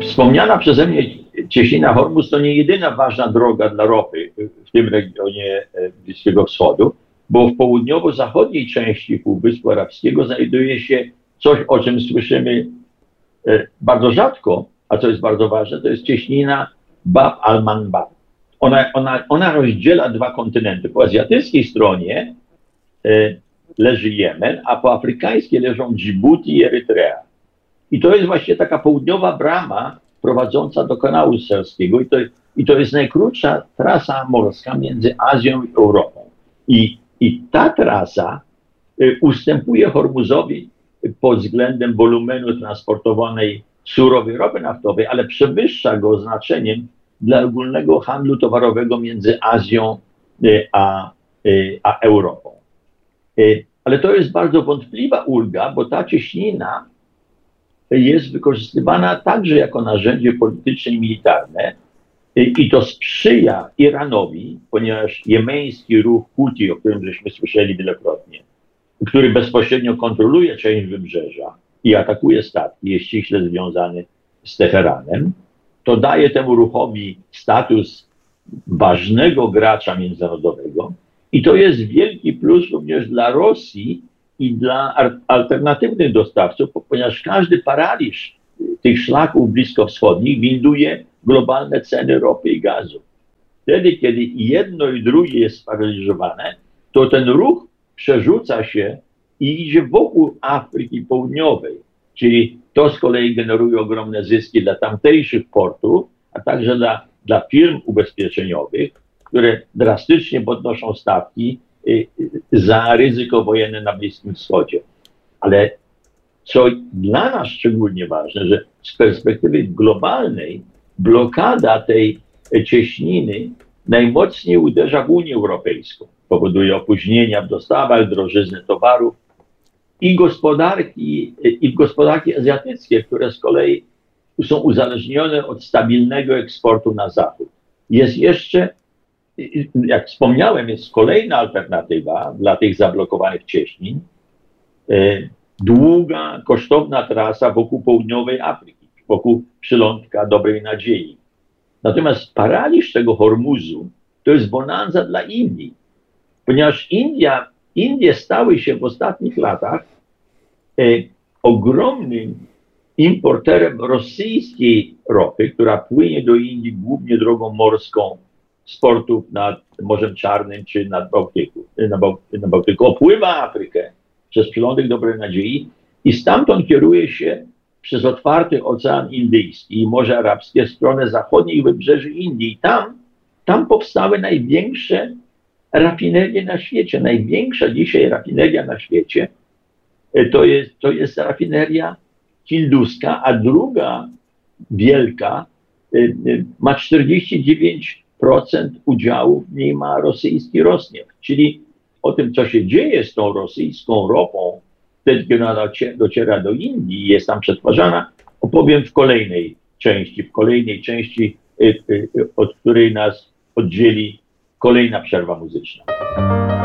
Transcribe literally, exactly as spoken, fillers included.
Wspomniana przeze mnie cieśnina Hormuz to nie jedyna ważna droga dla ropy w tym regionie Bliskiego Wschodu, bo w południowo-zachodniej części Półwyspu Arabskiego znajduje się coś, o czym słyszymy bardzo rzadko, a co jest bardzo ważne, to jest cieśnina Bab al-Mandab. Ona, ona, ona rozdziela dwa kontynenty. Po azjatyckiej stronie leży Jemen, a po afrykańskiej leżą Dżibuti i Erytrea. I to jest właśnie taka południowa brama prowadząca do kanału Sueskiego i to, i to jest najkrótsza trasa morska między Azją i Europą. I, i ta trasa y, ustępuje Hormuzowi pod względem wolumenu transportowanej surowej ropy naftowej, ale przewyższa go znaczeniem dla ogólnego handlu towarowego między Azją y, a, y, a Europą. Y, ale to jest bardzo wątpliwa ulga, bo ta cieśnina jest wykorzystywana także jako narzędzie polityczne i militarne i to sprzyja Iranowi, ponieważ jemeński ruch Huti, o którym żeśmy słyszeli wielokrotnie, który bezpośrednio kontroluje część wybrzeża i atakuje statki, jest ściśle związany z Teheranem, to daje temu ruchowi status ważnego gracza międzynarodowego i to jest wielki plus również dla Rosji i dla alternatywnych dostawców, ponieważ każdy paraliż tych szlaków bliskowschodnich winduje globalne ceny ropy i gazu. Wtedy, kiedy jedno i drugie jest sparaliżowane, to ten ruch przerzuca się i idzie wokół Afryki Południowej, czyli to z kolei generuje ogromne zyski dla tamtejszych portów, a także dla, dla firm ubezpieczeniowych, które drastycznie podnoszą stawki za ryzyko wojenne na Bliskim Wschodzie. Ale co dla nas szczególnie ważne, że z perspektywy globalnej blokada tej cieśniny najmocniej uderza w Unię Europejską. Powoduje opóźnienia w dostawach, drożyznę towarów i gospodarki, i gospodarki azjatyckie, które z kolei są uzależnione od stabilnego eksportu na zachód. Jest jeszcze, jak wspomniałem, jest kolejna alternatywa dla tych zablokowanych cieśnin. Długa, kosztowna trasa wokół południowej Afryki, wokół przylądka Dobrej Nadziei. Natomiast paraliż tego Hormuzu to jest bonanza dla Indii, ponieważ India, Indie stały się w ostatnich latach e, ogromnym importerem rosyjskiej ropy, która płynie do Indii głównie drogą morską z portów nad Morzem Czarnym czy nad Bałtyku, na, Bał, na Bałtyku. Opływa Afrykę przez przylądek Dobrej Nadziei i stamtąd kieruje się przez otwarty Ocean Indyjski i Morze Arabskie w stronę zachodnich wybrzeży Indii. I tam, tam powstały największe rafinerie na świecie. Największa dzisiaj rafineria na świecie to jest, to jest rafineria hinduska, a druga wielka ma czterdzieści dziewięć procent udziału w niej ma rosyjski Rosneft. Czyli o tym, co się dzieje z tą rosyjską ropą, wtedy, kiedy ona dociera do Indii i jest tam przetwarzana, opowiem w kolejnej części, w kolejnej części, od której nas oddzieli kolejna przerwa muzyczna.